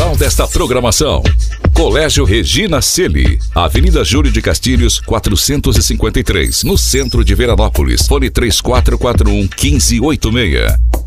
final desta programação. Colégio Regina Celi, Avenida Júlio de Castilhos, 453, no centro de Veranópolis. Fone 3441-1586.